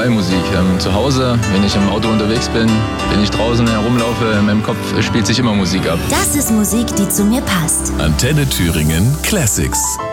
überall Musik. Zu Hause, wenn ich im Auto unterwegs bin, wenn ich draußen herumlaufe, in meinem Kopf spielt sich immer Musik ab. Das ist Musik, die zu mir passt. Antenne Thüringen Classics.